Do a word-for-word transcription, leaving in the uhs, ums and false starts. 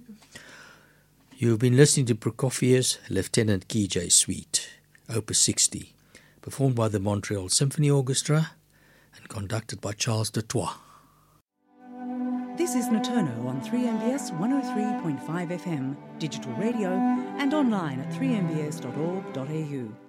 You've been listening to Prokofiev's Lieutenant Kijay Suite, Opus sixty, performed by the Montreal Symphony Orchestra and conducted by Charles Dutoit. This is Noturno on three M B S one oh three point five F M, digital radio, and online at three m b s dot org dot a u.